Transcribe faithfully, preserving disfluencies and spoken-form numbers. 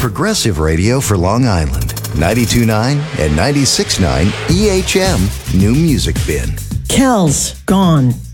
progressive radio for Long Island. ninety-two point nine and ninety-six point nine E H M New Music Bin. Kel's gone.